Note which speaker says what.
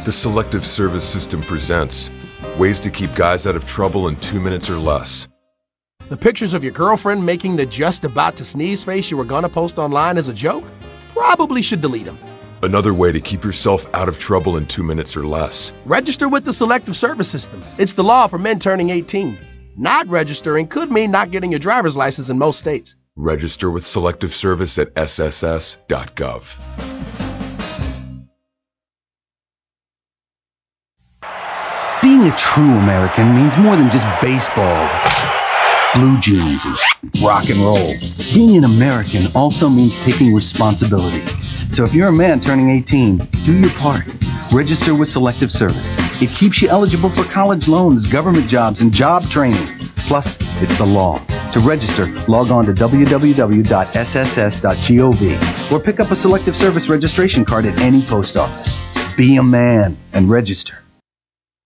Speaker 1: The Selective Service System presents ways to keep guys out of trouble in 2 minutes or less.
Speaker 2: The pictures of your girlfriend making the just about to sneeze face you were gonna post online as a joke? Probably should delete them.
Speaker 1: Another way to keep yourself out of trouble in 2 minutes or less.
Speaker 2: Register with the Selective Service System. It's the law for men turning 18. Not registering could mean not getting your driver's license in most states.
Speaker 1: Register with Selective Service at sss.gov.
Speaker 3: Being a true American means more than just baseball, blue jeans, and rock and roll. Being an American also means taking responsibility. So if you're a man turning 18, do your part. Register with Selective Service. It keeps you eligible for college loans, government jobs, and job training. Plus, it's the law. To register, log on to www.sss.gov or pick up a Selective Service registration card at any post office. Be a man and register.